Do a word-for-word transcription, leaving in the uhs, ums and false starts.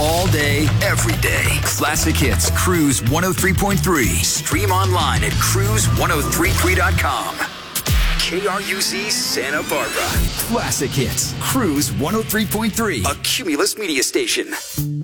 all day, every day. Classic Hits, Cruise one oh three point three. Stream online at cruise one oh three three dot com. K R U Z Santa Barbara. Classic Hits, Cruise one oh three point three. A Cumulus media station.